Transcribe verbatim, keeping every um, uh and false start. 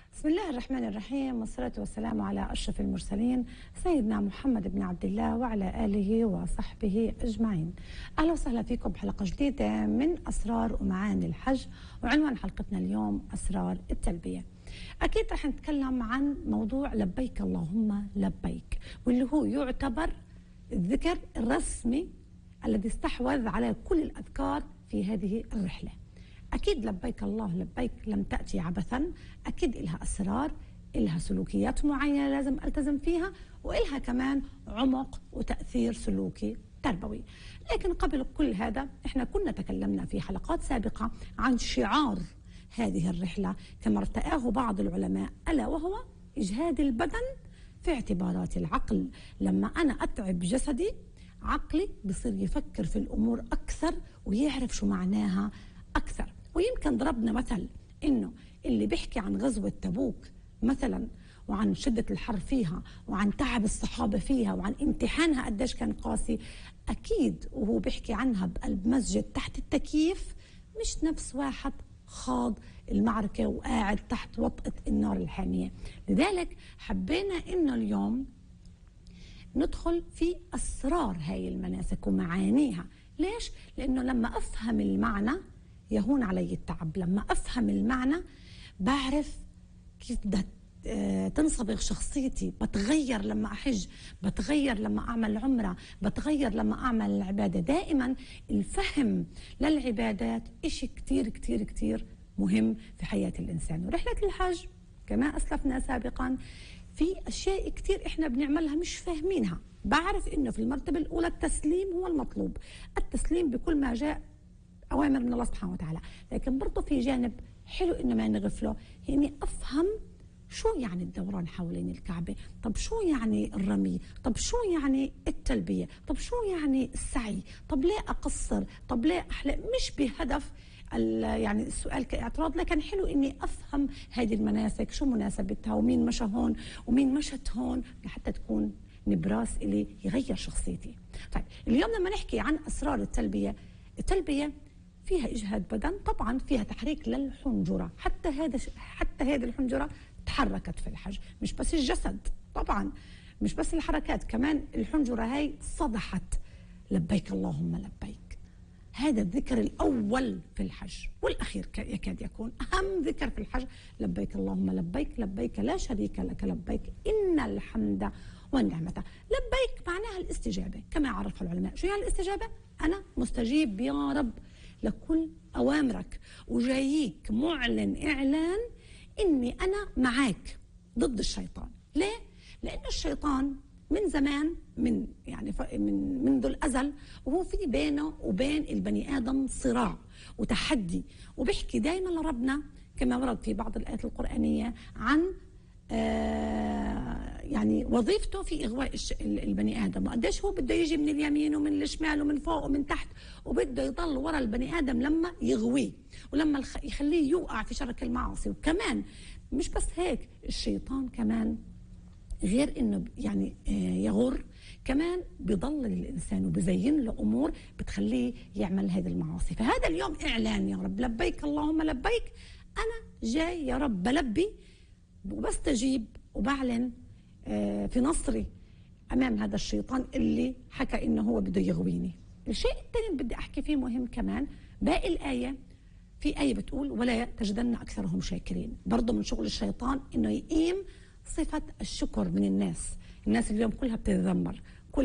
بسم الله الرحمن الرحيم، والصلاة والسلام على أشرف المرسلين سيدنا محمد بن عبد الله وعلى آله وصحبه أجمعين. أهلا وسهلا فيكم بحلقة جديدة من أسرار ومعاني الحج، وعنوان حلقتنا اليوم أسرار التلبية. أكيد رح نتكلم عن موضوع لبيك اللهم لبيك، واللي هو يعتبر الذكر الرسمي الذي استحوذ على كل الأذكار في هذه الرحلة. أكيد لبيك الله لبيك لم تأتي عبثا، أكيد إلها أسرار، إلها سلوكيات معينة لازم ألتزم فيها، وإلها كمان عمق وتأثير سلوكي تربوي. لكن قبل كل هذا إحنا كنا تكلمنا في حلقات سابقة عن شعار هذه الرحلة كما ارتآه بعض العلماء، ألا وهو إجهاد البدن في اعتبارات العقل. لما أنا أتعب جسدي عقلي بصير يفكر في الأمور أكثر ويعرف شو معناها أكثر. ويمكن ضربنا مثل إنه اللي بيحكي عن غزوة تبوك مثلا وعن شدة الحر فيها وعن تعب الصحابة فيها وعن امتحانها قديش كان قاسي، أكيد وهو بيحكي عنها بقلب مسجد تحت التكييف مش نفس واحد خاض المعركة وقاعد تحت وطأة النار الحامية. لذلك حبينا إنه اليوم ندخل في أسرار هاي المناسك ومعانيها. ليش؟ لأنه لما أفهم المعنى يهون علي التعب. لما أفهم المعنى بعرف كيف بدها تنصبغ شخصيتي، بتغير لما أحج، بتغير لما أعمل عمرة، بتغير لما أعمل العبادة. دائما الفهم للعبادات إشي كتير كتير كتير مهم في حياة الإنسان. ورحلة الحج كما أسلفنا سابقا في أشياء كتير إحنا بنعملها مش فاهمينها. بعرف إنه في المرتبة الأولى التسليم هو المطلوب، التسليم بكل ما جاء أوامر من الله سبحانه وتعالى، لكن برضه في جانب حلو إنه ما نغفله، يعني أفهم شو يعني الدوران حوالين الكعبة، طب شو يعني الرمي، طب شو يعني التلبية، طب شو يعني السعي، طب ليه أقصر، طب ليه أحلق، مش بهدف يعني السؤال كاعتراض، لكن حلو إني أفهم هذه المناسك شو مناسبتها ومين مشى هون ومين مشت هون لحتى تكون نبراس إلي يغير شخصيتي. طيب اليوم لما نحكي عن أسرار التلبية، التلبية فيها إجهاد بدن، طبعا فيها تحريك للحنجرة، حتى هذا حتى هذه الحنجرة تحركت في الحج، مش بس الجسد طبعا، مش بس الحركات، كمان الحنجرة هاي صدحت لبيك اللهم لبيك. هذا الذكر الأول في الحج والأخير يكاد يكون أهم ذكر في الحج، لبيك اللهم لبيك لبيك لا شريك لك لبيك إن الحمد والنعمة. لبيك معناها الاستجابة كما عرفها العلماء. شو يعني الاستجابة؟ أنا مستجيب يا رب لكل أوامرك، وجاييك معلن إعلان إني أنا معاك ضد الشيطان. ليه؟ لأن الشيطان من زمان، من يعني من منذ الأزل وهو في بينه وبين البني آدم صراع وتحدي، وبيحكي دائما لربنا كما ورد في بعض الآيات القرآنية عن آه يعني وظيفته في إغواء البني آدم، وقديش هو بده يجي من اليمين ومن الشمال ومن فوق ومن تحت، وبده يضل ورا البني آدم لما يغويه ولما يخليه يوقع في شرك المعاصي. وكمان مش بس هيك، الشيطان كمان غير انه يعني يغر، كمان بيضلل الانسان وبزين له امور بتخليه يعمل هذه المعاصي. فهذا اليوم اعلان يا رب لبيك اللهم لبيك، انا جاي يا رب بلبي وبستجيب وبعلن في نصري امام هذا الشيطان اللي حكى انه هو بده يغويني. الشيء الثاني اللي بدي احكي فيه مهم كمان، باقي الايه في آية بتقول ولا تجدن أكثرهم شاكرين. برضه من شغل الشيطان إنه يقيم صفة الشكر من الناس. الناس اليوم كلها بتتذمر،